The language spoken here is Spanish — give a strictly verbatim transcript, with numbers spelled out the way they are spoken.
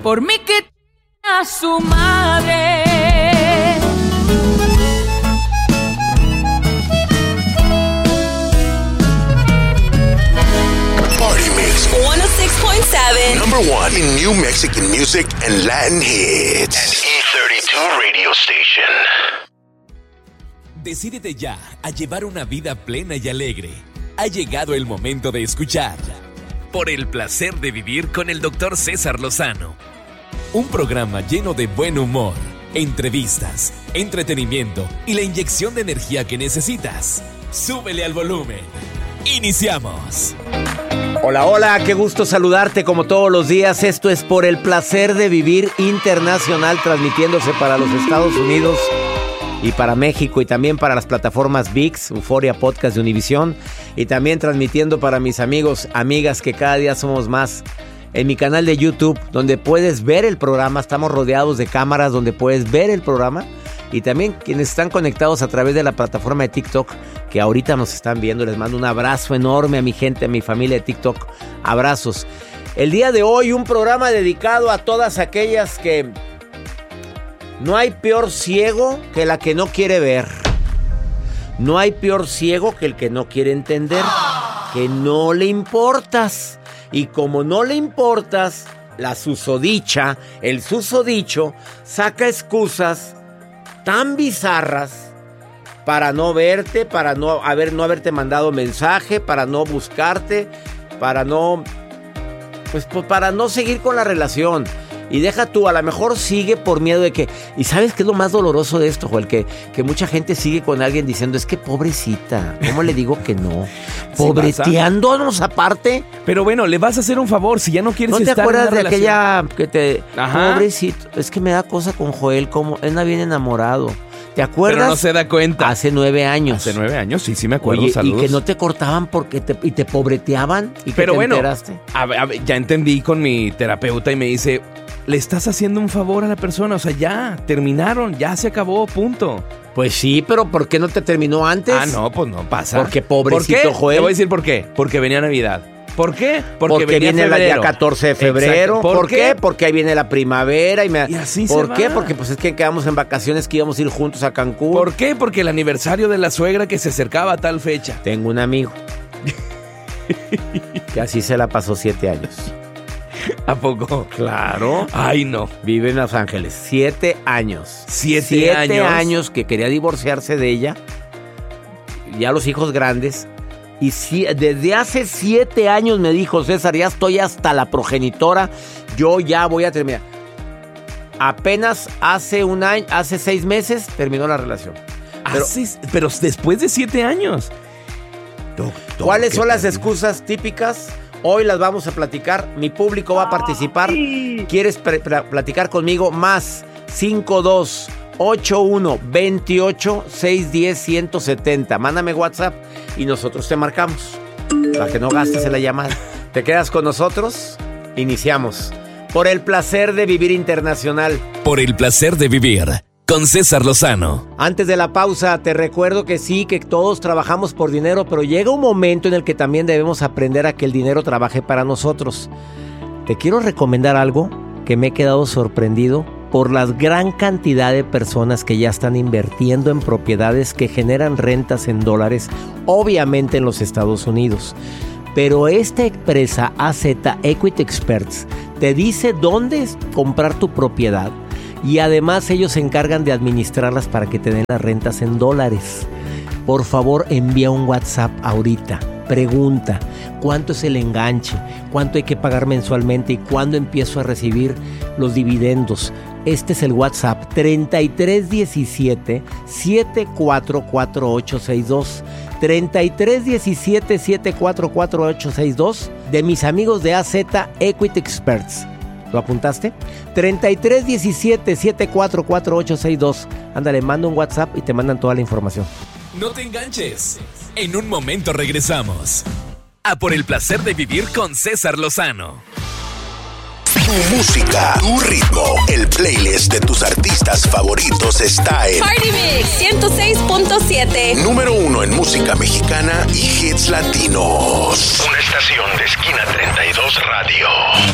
por mí que a su madre. Party Mix one oh six point seven. Number one in New Mexican music and Latin hits. An E thirty-two radio station. Decídete ya a llevar una vida plena y alegre. Ha llegado el momento de escuchar Por el placer de vivir con el doctor César Lozano. Un programa lleno de buen humor, entrevistas, entretenimiento y la inyección de energía que necesitas. Súbele al volumen. ¡Iniciamos! Hola, hola, qué gusto saludarte como todos los días. Esto es Por el placer de vivir internacional, transmitiéndose para los Estados Unidos y para México, y también para las plataformas V I X, Euforia Podcast de Univisión, y también transmitiendo para mis amigos, amigas, que cada día somos más, en mi canal de YouTube, donde puedes ver el programa. Estamos rodeados de cámaras donde puedes ver el programa, y también quienes están conectados a través de la plataforma de TikTok, que ahorita nos están viendo. Les mando un abrazo enorme a mi gente, a mi familia de TikTok. Abrazos. El día de hoy un programa dedicado a todas aquellas que... No hay peor ciego que la que no quiere ver. No hay peor ciego que el que no quiere entender. Que no le importas. Y como no le importas, la susodicha, el susodicho, saca excusas tan bizarras para no verte, para no, haber, no haberte mandado mensaje, para no buscarte, para no... Pues para no seguir con la relación. Y deja tú, a lo mejor sigue por miedo de que... ¿Y sabes qué es lo más doloroso de esto, Joel? Que, que mucha gente sigue con alguien diciendo, es que pobrecita, ¿cómo le digo que no? Pobreteándonos aparte. Pero bueno, le vas a hacer un favor si ya no quieres estar en ¿No te acuerdas una de relación? aquella que te... Ajá. Pobrecito, es que me da cosa con Joel, como él anda bien enamorado. ¿Te acuerdas? Pero no se da cuenta. Hace nueve años. Hace nueve años, sí, sí me acuerdo. Oye, saludos. y que no te cortaban porque te, y te pobreteaban y que Pero te bueno, enteraste. A, a, ya entendí con mi terapeuta y me dice, le estás haciendo un favor a la persona, o sea, ya, terminaron, ya se acabó, punto. Pues sí, pero ¿por qué no te terminó antes? Ah, no, pues no pasa. Porque pobrecito ¿Por qué? Joel. Te voy a decir por qué. Porque venía Navidad. ¿Por qué? Porque, Porque viene el día catorce de febrero. Exacto. ¿Por, ¿Por qué? qué? Porque ahí viene la primavera. Y, me... y así ¿Por se qué? va. Porque pues es que quedamos en vacaciones que íbamos a ir juntos a Cancún. ¿Por qué? Porque el aniversario de la suegra que se acercaba a tal fecha. Tengo un amigo que así se la pasó siete años. ¿A poco? Claro. Ay, no. Vive en Los Ángeles. Siete años. ¿Siete, siete años? años que quería divorciarse de ella. Ya los hijos grandes. Y si, desde hace siete años me dijo, César, ya estoy hasta la progenitora. Yo ya voy a terminar. Apenas hace un año, hace seis meses terminó la relación. Pero, Hace, pero después de siete años. Doctor, ¿cuáles son las excusas típicas? Hoy las vamos a platicar. Mi público va a participar. ¿Quieres pre- pre- platicar conmigo? Más cinco dos ocho uno veintiocho seiscientos diez ciento setenta. Mándame WhatsApp y nosotros te marcamos para que no gastes en la llamada. ¿Te quedas con nosotros? Iniciamos. Por el placer de vivir internacional. Por el placer de vivir con César Lozano. Antes de la pausa, te recuerdo que sí, que todos trabajamos por dinero, pero llega un momento en el que también debemos aprender a que el dinero trabaje para nosotros. Te quiero recomendar algo que me he quedado sorprendido por la gran cantidad de personas que ya están invirtiendo en propiedades que generan rentas en dólares, obviamente en los Estados Unidos. Pero esta empresa A Z Equity Experts te dice dónde comprar tu propiedad. Y además ellos se encargan de administrarlas para que te den las rentas en dólares. Por favor, envía un WhatsApp ahorita. Pregunta, ¿cuánto es el enganche? ¿Cuánto hay que pagar mensualmente? ¿Y cuándo empiezo a recibir los dividendos? Este es el WhatsApp treinta y tres diecisiete setenta y cuatro cuarenta y ocho sesenta y dos. treinta y tres diecisiete setenta y cuatro cuarenta y ocho sesenta y dos de mis amigos de A Z Equity Experts. ¿Lo apuntaste? treinta y tres diecisiete setenta y cuatro cuarenta y ocho sesenta y dos. Ándale, manda un WhatsApp y te mandan toda la información. No te enganches. En un momento regresamos a Por el placer de vivir con César Lozano. Tu música, tu ritmo, el playlist de tus artistas favoritos está en Party Mix ciento seis punto siete. número uno en música mexicana y hits latinos. Una estación de Esquina treinta y dos Radio.